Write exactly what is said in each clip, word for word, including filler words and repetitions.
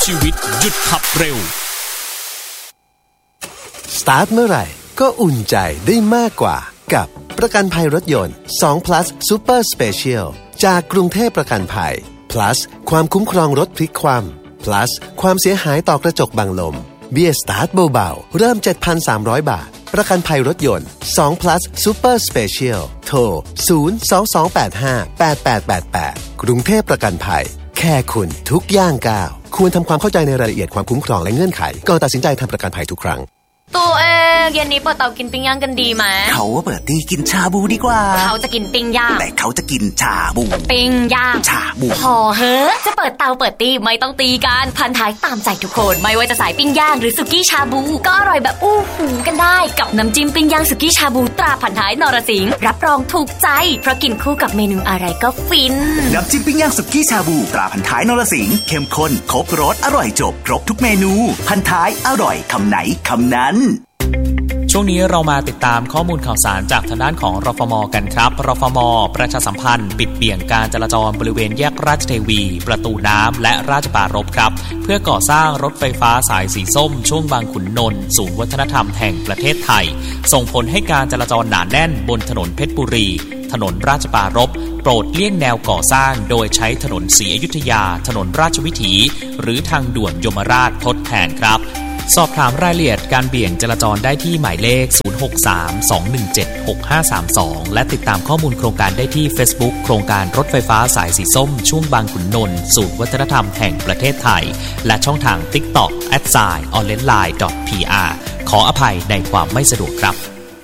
ชีวิตหยุดขับเร็วสตาร์ทเมื่อไหร่ก็อุ่นใจได้มากกว่ากับประกันภัยรถยนต์สอง plus Super Special จากกรุงเทพประกันภัย plus ความคุ้มครองรถพลิกคว่ำ plus ความเสียหายต่อกระจกบังลมเบี้ยสตาร์ทเบาๆเริ่ม เจ็ดพันสามร้อย บาทประกันภัยรถยนต์สอง plus Super Special โทรศูนย์ สอง สอง แปด ห้า แปด แปด แปด แปดกรุงเทพประกันภัยแค่คุณทุกย่างก้าวควรทำความเข้าใจในรายละเอียดความคุ้มครองและเงื่อนไขก่อนตัดสินใจทำประกันภัยทุกครั้งตัวเองเย็นนี้เปิดเตากินปิ้งย่างกันดีไหมเขาว่าเปิดตีกินชาบูดีกว่าเขาจะกินปิ้งย่างแต่เขาจะกินชาบูปิ้งย่างชาบูพอเฮ้อจะเปิดเตาเปิดตีไม่ต้องตีกันพันท้ายตามใจทุกคนไม่ว่าจะสายปิ้งย่างหรือสุกี้ชาบูก็อร่อยแบบอู้หูกันได้กับน้ำจิ้มปิ้งย่างสุกี้ชาบูตราพันท้ายนรสิงห์รับรองถูกใจเพราะกินคู่กับเมนูอะไรก็ฟินน้ำจิ้มปิ้งย่างสุกี้ชาบูตราพันท้ายนรสิงห์เข้มข้นครบรสอร่อยจบครบทุกเมนูพันท้ายอร่อยคำไหนคำนั้นช่วงนี้เรามาติดตามข้อมูลข่าวสารจากทางด้านของรฟม.กันครับรฟม.ประชาสัมพันธ์ปิดเบี่ยงการจราจรบริเวณแยกราชเทวีประตูน้ำและราชปรารภครับเพื่อก่อสร้างรถไฟฟ้าสายสีส้มช่วงบางขุนนนท์ศูนย์วัฒนธรรมแห่งประเทศไทยส่งผลให้การจราจรหนาแน่นบนถนนเพชรบุรีถนนราชปรารภโปรดเลี่ยงแนวก่อสร้างโดยใช้ถนนศรีอยุธยาถนนราชวิถีหรือทางด่วนยมราชทดแทนครับสอบถามรายละเอียดการเบี่ยงจราจรได้ที่หมายเลขศูนย์ หก สาม สอง หนึ่ง เจ็ด หก ห้า สาม สองและติดตามข้อมูลโครงการได้ที่ Facebook โครงการรถไฟฟ้าสายสีส้มช่วงบางขุนนนท์ศูนย์วัฒนธรรมแห่งประเทศไทยและช่องทาง TikTok แอท ไซน์ ออนไลน์ไลน์ พี อาร์ ขออภัยในความไม่สะดวกครับ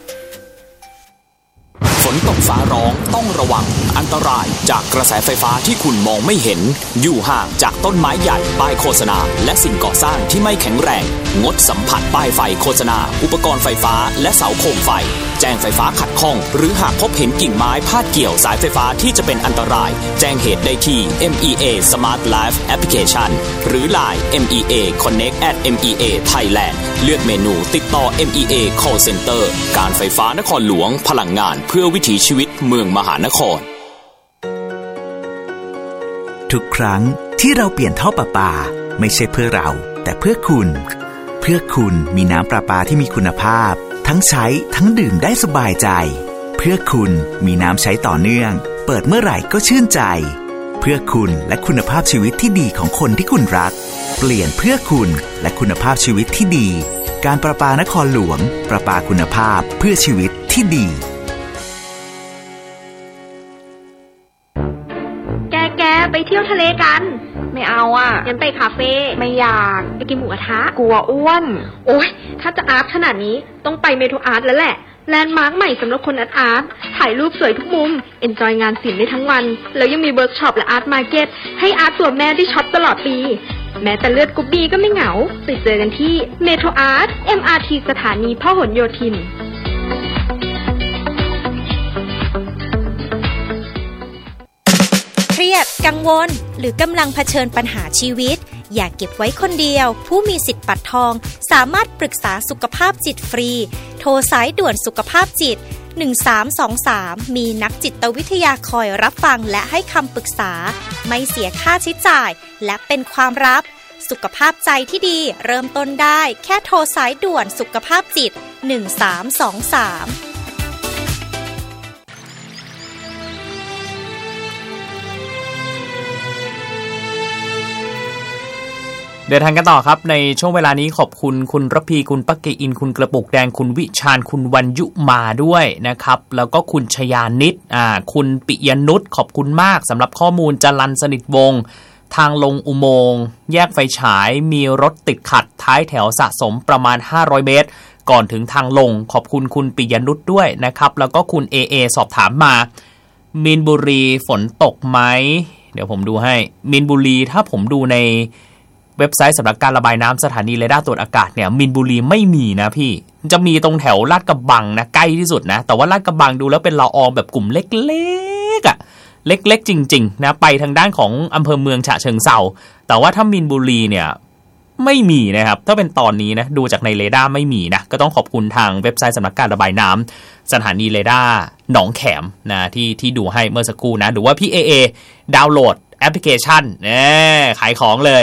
ฝนตกฟ้าร้องต้องระวังอันตรายจากกระแสไฟฟ้าที่คุณมองไม่เห็นอยู่ห่างจากต้นไม้ใหญ่ป้ายโฆษณาและสิ่งก่อสร้างที่ไม่แข็งแรงงดสัมผัสป้ายไฟโฆษณาอุปกรณ์ไฟฟ้าและเสาโคมไฟแจ้งไฟฟ้าขัดข้องหรือหากพบเห็นกิ่งไม้พาดเกี่ยวสายไฟฟ้าที่จะเป็นอันตรายแจ้งเหตุได้ที่ เอ็ม อี เอ Smart Life Application หรือ ไลน์ เอ็ม อี เอ Connect at เอ็ม อี เอ Thailand เลือกเมนูติดต่อ เอ็ม อี เอ Call Center การไฟฟ้านครหลวงพลังงานเพื่อวิถีชีวิตเมืองมหานครทุกครั้งที่เราเปลี่ยนท่อประปาไม่ใช่เพื่อเราแต่เพื่อคุณเพื่อคุณมีน้ำประปาที่มีคุณภาพทั้งใช้ทั้งดื่มได้สบายใจเพื่อคุณมีน้ำใช้ต่อเนื่องเปิดเมื่อไหร่ก็ชื่นใจเพื่อคุณและคุณภาพชีวิตที่ดีของคนที่คุณรักเปลี่ยนเพื่อคุณและคุณภาพชีวิตที่ดีการประปานครหลวงประปาคุณภาพเพื่อชีวิตที่ดีแกไปเที่ยวทะเลกันไม่เอาอ่ะงั้นไปคาเฟ่ไม่อยากไปกินหมูกระทะกลัวอ้วนโอ๊ยถ้าจะอาร์ตขนาดนี้ต้องไปเมโทรอาร์ตแล้วแหละแลนด์มาร์คใหม่สำหรับคนอาร์ตอาร์ตถ่ายรูปสวยทุกมุมเอนจอยงานศิลป์ได้ทั้งวันแล้วยังมีเวิร์กช็อปและอาร์ตมาร์เก็ตให้อาร์ตตัวแม่ได้ช็อปตลอดปีแม้แต่เลือดกรุ๊ปบีก็ไม่เหงาไปเจอกันที่เมโทรอาร์ต เอ็ม อาร์ ที สถานีพหลโยธินเครียดกังวลหรือกำลังเผชิญปัญหาชีวิตอย่าเก็บไว้คนเดียวผู้มีสิทธิ์บัตรทองสามารถปรึกษาสุขภาพจิตฟรีโทรสายด่วนสุขภาพจิตหนึ่งสามสองสามมีนักจิตวิทยาคอยรับฟังและให้คำปรึกษาไม่เสียค่าใช้จ่ายและเป็นความลับสุขภาพใจที่ดีเริ่มต้นได้แค่โทรสายด่วนสุขภาพจิตหนึ่งสามสองสามเดินทางกันต่อครับในช่วงเวลานี้ขอบคุณคุณระพีคุณปักเกอินคุณกระปุกแดงคุณวิชาญคุณวรรยุมาด้วยนะครับแล้วก็คุณชยานิตอ่าคุณปิยนุชขอบคุณมากสำหรับข้อมูลจรัญสนิทวงศ์ทางลงอุโมงค์แยกไฟฉายมีรถติดขัดท้ายแถวสะสมประมาณห้าร้อยเมตรก่อนถึงทางลงขอบคุณคุณปิยนุชด้วยนะครับแล้วก็คุณ เอ เอ สอบถามมามีนบุรีฝนตกไหมเดี๋ยวผมดูให้มีนบุรีถ้าผมดูในเว็บไซต์สำนักการระบายน้ำสถานีเรดาร์ตรวจอากาศเนี่ยมีนบุรีไม่มีนะพี่จะมีตรงแถวลาดกระบังนะใกล้ที่สุดนะแต่ว่าลาดกระบังดูแล้วเป็นละอองแบบกลุ่มเล็กๆอ่ะเล็กๆจริงๆนะไปทางด้านของอำเภอเมืองฉะเชิงเทราแต่ว่าถ้ามีนบุรีเนี่ยไม่มีนะครับถ้าเป็นตอนนี้นะดูจากในเรดาร์ไม่มีนะก็ต้องขอบคุณทางเว็บไซต์สำนักการระบายน้ำสถานีเรดาร์หนองแขมนะที่ที่ดูให้เมื่อสักครู่นะหรือว่าพี่เอเอดาวน์โหลดแอปพลิเคชันเนี่ยขายของเลย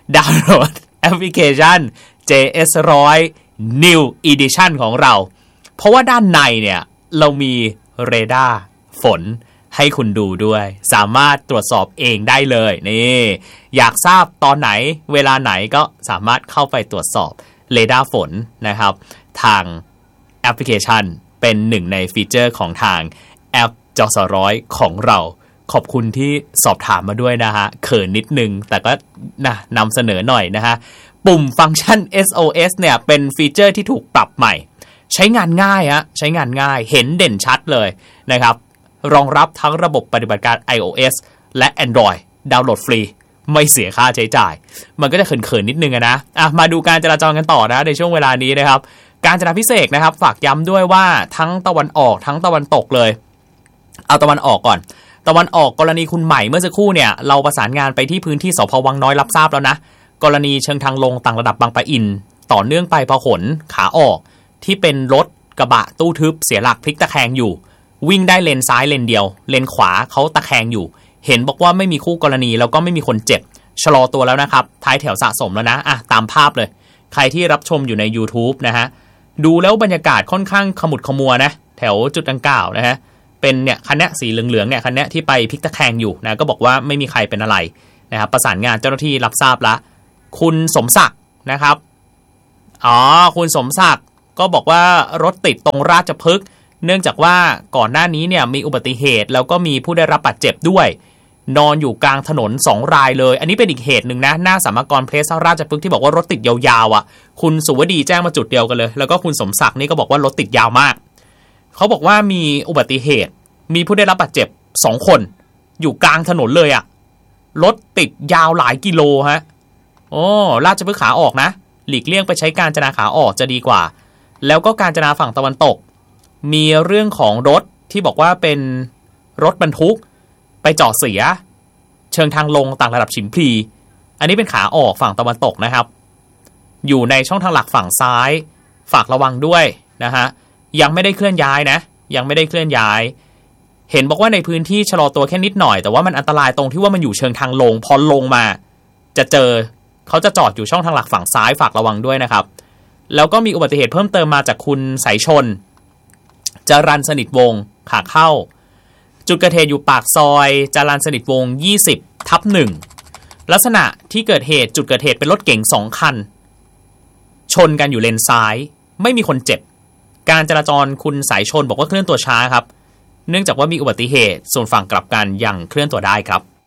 ดาวน์โหลดแอปพลิเคชัน เจ เอส หนึ่งร้อย New Edition ของเราเพราะว่าด้านในเนี่ยเรามีเรดาร์ฝนให้คุณดูด้วยสามารถตรวจสอบเองได้เลยนี่อยากทราบตอนไหนเวลาไหนก็สามารถเข้าไปตรวจสอบเรดาร์ฝนนะครับทางแอปพลิเคชันเป็นหนึ่งในฟีเจอร์ของทางแอปจสร้อยของเราขอบคุณที่สอบถามมาด้วยนะฮะเขินนิดนึงแต่ก็นะนำเสนอหน่อยนะฮะปุ่มฟังก์ชัน เอส โอ เอส เนี่ยเป็นฟีเจอร์ที่ถูกปรับใหม่ใช้งานง่ายฮะใช้งานง่ายเห็นเด่นชัดเลยนะครับรองรับทั้งระบบปฏิบัติการ iOS และ Android ดาวน์โหลดฟรีไม่เสียค่าใช้จ่ายมันก็จะเขินๆนิดนึงนะอ่ะมาดูการจราจรกันต่อนะในช่วงเวลานี้นะครับการจราพิเศษนะครับฝากย้ำด้วยว่าทั้งตะวันออกทั้งตะวันตกเลยเอาตะวันออกก่อนตะวันออกกรณีคุณใหม่เมื่อสักครู่เนี่ยเราประสานงานไปที่พื้นที่สภ.วังน้อยรับทราบแล้วนะกรณีเชิงทางลงต่างระดับบางปะอินต่อเนื่องไปพหลขาออกที่เป็นรถกระบะตู้ทึบเสียหลักพลิกตะแคงอยู่วิ่งได้เลนซ้ายเลนเดียวเลนขวาเขาตะแคงอยู่เห็นบอกว่าไม่มีคู่กรณีแล้วก็ไม่มีคนเจ็บชะลอตัวแล้วนะครับท้ายแถวสะสมแล้วนะอ่ะตามภาพเลยใครที่รับชมอยู่ใน YouTube นะฮะดูแล้วบรรยากาศค่อนข้างขมุดขมัวนะแถวจุดดังกล่าวนะฮะเป็นเนี่ยคันนี้สีเหลืองๆเนี่ยคันนี้ที่ไปพลิกตะแคงอยู่นะก็บอกว่าไม่มีใครเป็นอะไรนะครับประสานงานเจ้าหน้าที่รับทราบละคุณสมศักดิ์นะครับอ๋อคุณสมศักดิ์ก็บอกว่ารถติดตรงราชพฤกษ์เนื่องจากว่าก่อนหน้านี้เนี่ยมีอุบัติเหตุแล้วก็มีผู้ได้รับบาดเจ็บด้วยนอนอยู่กลางถนนสองรายเลยอันนี้เป็นอีกเหตุหนึ่งนะหน้าสัมมกรเพลสราชพฤกษ์ที่บอกว่ารถติดยาวๆอ่ะคุณสุวดีแจ้งมาจุดเดียวกันเลยแล้วก็คุณสมศักดิ์นี่ก็บอกว่ารถติดยาวมากเขาบอกว่ามีอุบัติเหตุมีผู้ได้รับบาดเจ็บสองคนอยู่กลางถนนเลยอ่ะรถติดยาวหลายกิโลฮะโอ้ราชพฤกษ์ขาออกนะหลีกเลี่ยงไปใช้กาญจนาขาออกจะดีกว่าแล้วก็กาญจนาฝั่งตะวันตกมีเรื่องของรถที่บอกว่าเป็นรถบรรทุกไปจอดเสียเชิงทางลงต่างระดับฉิมพลีอันนี้เป็นขาออกฝั่งตะวันตกนะครับอยู่ในช่องทางหลักฝั่งซ้ายฝากระวังด้วยนะฮะยังไม่ได้เคลื่อนย้ายนะยังไม่ได้เคลื่อนย้ายเห็นบอกว่าในพื้นที่ชะลอตัวแค่นิดหน่อยแต่ว่ามันอันตรายตรงที่ว่ามันอยู่เชิงทางลงพอลงมาจะเจอเขาจะจอดอยู่ช่องทางหลักฝั่งซ้ายฝากระวังด้วยนะครับแล้วก็มีอุบัติเหตุเพิ่มเติมมาจากคุณสายชนจรัญสนิทวงศ์ขาเข้าจุดเกิดเหตุอยู่ปากซอยจรัญสนิทวงศ์ ยี่สิบทับหนึ่ง ลักษณะที่เกิดเหตุจุดเกิดเหตุเป็นรถเก๋งสองคันชนกันอยู่เลนซ้ายไม่มีคนเจ็บการจราจรคุณสายชนบอกว่าเคลื่อนตัวช้าครับเนื่องจากว่ามีอุบัติเหตุส่วนฝั่งกลับกันยังเคลื่อนตัวได้ครับ